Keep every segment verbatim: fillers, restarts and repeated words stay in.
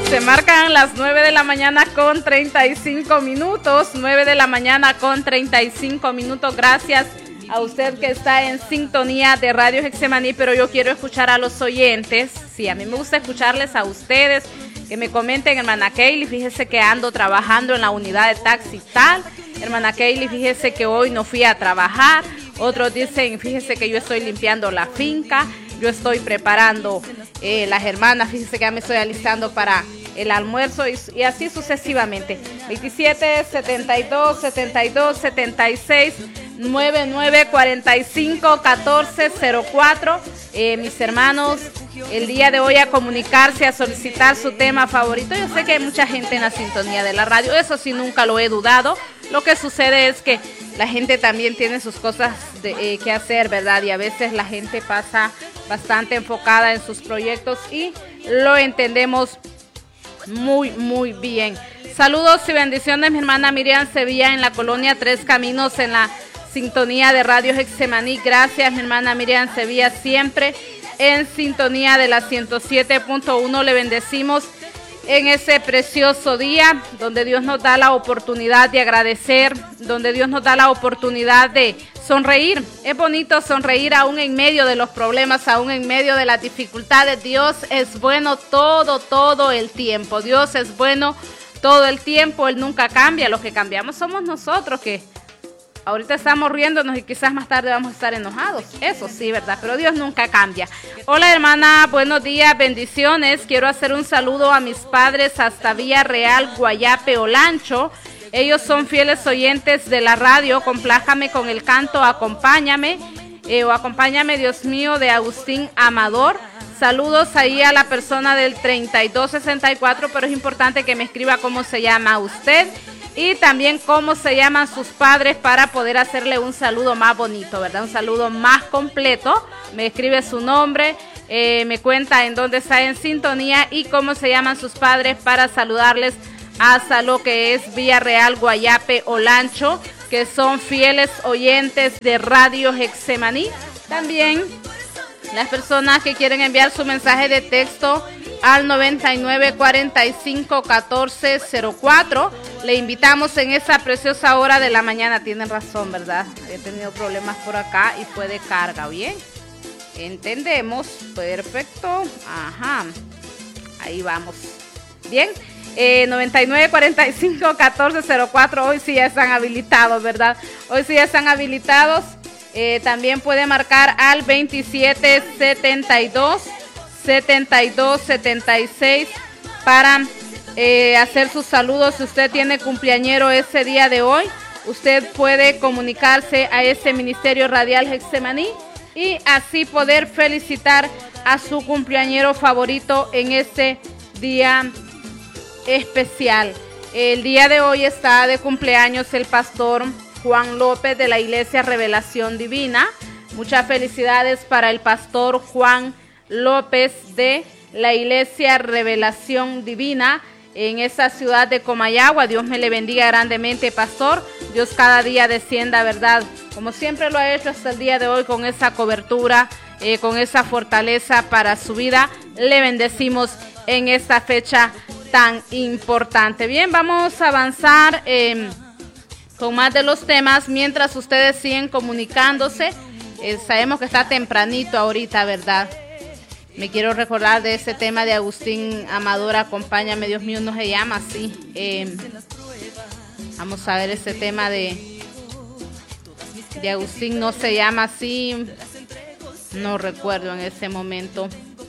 Se marcan las nueve de la mañana con treinta y cinco minutos, nueve de la mañana con treinta y cinco minutos. Gracias a usted que está en sintonía de Radio Getsemaní, pero yo quiero escuchar a los oyentes. Sí, a mí me gusta escucharles a ustedes, que me comenten, hermana Kaylee, fíjese que ando trabajando en la unidad de taxi tal. Hermana Kaylee, fíjese que hoy no fui a trabajar. Otros dicen, fíjese que yo estoy limpiando la finca, yo estoy preparando eh, las hermanas, fíjese que ya me estoy alistando para el almuerzo y, y así sucesivamente. veintisiete, setenta y dos, setenta y dos, setenta y seis, noventa y nueve, cuarenta y cinco, catorce, cero cuatro. Eh, mis hermanos, el día de hoy a comunicarse, a solicitar su tema favorito. Yo sé que hay mucha gente en la sintonía de la radio, eso sí nunca lo he dudado. Lo que sucede es que la gente también tiene sus cosas de, eh, que hacer, ¿verdad? Y a veces la gente pasa bastante enfocada en sus proyectos y lo entendemos muy, muy bien. Saludos y bendiciones, mi hermana Miriam Sevilla en la colonia Tres Caminos, en la sintonía de Radio Getsemaní. Gracias, mi hermana Miriam Sevilla, siempre en sintonía de la ciento siete punto uno. Le bendecimos en ese precioso día donde Dios nos da la oportunidad de agradecer, donde Dios nos da la oportunidad de sonreír. Es bonito sonreír aún en medio de los problemas, aún en medio de las dificultades. Dios es bueno todo, todo el tiempo. Dios es bueno todo el tiempo. Él nunca cambia. Los que cambiamos somos nosotros, que ahorita estamos riéndonos y quizás más tarde vamos a estar enojados. Eso sí, ¿verdad? Pero Dios nunca cambia. Hola, hermana, buenos días, bendiciones. Quiero hacer un saludo a mis padres hasta Villarreal, Guayape, Olancho. Ellos son fieles oyentes de la radio. Complájame con el canto Acompáñame, eh, o Acompáñame, Dios mío, de Agustín Amador. Saludos ahí a la persona del treinta y dos sesenta y cuatro, pero es importante que me escriba cómo se llama usted y también cómo se llaman sus padres para poder hacerle un saludo más bonito, ¿verdad? Un saludo más completo. Me escribe su nombre, eh, me cuenta en dónde está en sintonía y cómo se llaman sus padres para saludarles hasta lo que es Villarreal, Guayape, Olancho, que son fieles oyentes de Radio Getsemaní. También las personas que quieren enviar su mensaje de texto al noventa y nueve, cuarenta y cinco, catorce, cero cuatro. Le invitamos en esa preciosa hora de la mañana. Tienen razón, ¿verdad? He tenido problemas por acá y fue de carga, ¿bien? Entendemos. Perfecto. Ajá. Ahí vamos. Bien. Eh, noventa y nueve, cuarenta y cinco, catorce, cero cuatro. Hoy sí ya están habilitados, ¿verdad? Hoy sí ya están habilitados. Eh, también puede marcar al veintisiete, setenta y dos, setenta y dos, setenta y seis para eh, hacer sus saludos. Si usted tiene cumpleañero ese día de hoy, usted puede comunicarse a ese Ministerio Radial Getsemaní y así poder felicitar a su cumpleañero favorito en ese día especial. El día de hoy está de cumpleaños el pastor Juan López de la Iglesia Revelación Divina. Muchas felicidades para el pastor Juan López de la Iglesia Revelación Divina en esa ciudad de Comayagua. Dios me le bendiga grandemente, pastor. Dios cada día descienda, ¿verdad? Como siempre lo ha hecho hasta el día de hoy, con esa cobertura, eh, con esa fortaleza para su vida. Le bendecimos en esta fecha tan importante. Bien, vamos a avanzar eh, con más de los temas mientras ustedes siguen comunicándose. Eh, sabemos que está tempranito ahorita, ¿verdad? Me quiero recordar de ese tema de Agustín Amador, Acompáñame, Dios mío, no se llama así. Eh, vamos a ver ese tema de, de Agustín, no se llama así. No recuerdo en ese momento.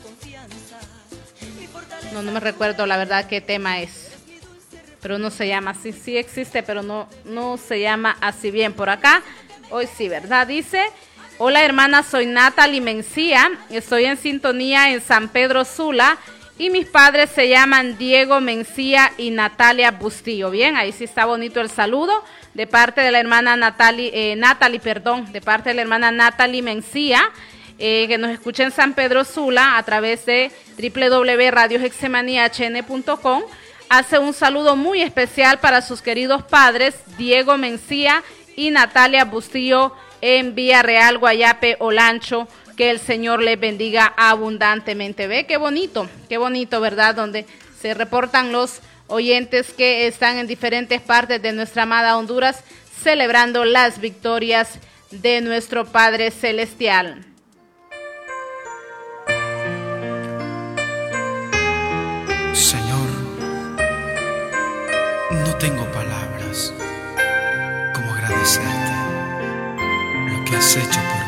No, no me recuerdo la verdad qué tema es. Pero no se llama así. Sí existe, pero no, no se llama así. Bien, por acá. Hoy sí, ¿verdad? Dice: hola hermana, soy Natalie Mencía. Estoy en sintonía en San Pedro Sula. Y mis padres se llaman Diego Mencía y Natalia Bustillo. Bien, ahí sí está bonito el saludo. De parte de la hermana Natalie, eh, Natalie, perdón. De parte de la hermana Natalie Mencía. Eh, que nos escucha en San Pedro Sula a través de doble u doble u doble u punto radio getsemaní h n punto com. Hace un saludo muy especial para sus queridos padres, Diego Mencía y Natalia Bustillo, en Villarreal, Guayape, Olancho. Que el Señor les bendiga abundantemente. Ve qué bonito, qué bonito, ¿verdad? Donde Se reportan los oyentes que están en diferentes partes de nuestra amada Honduras celebrando las victorias de nuestro Padre Celestial. Señor, no tengo palabras como agradecerte lo que has hecho por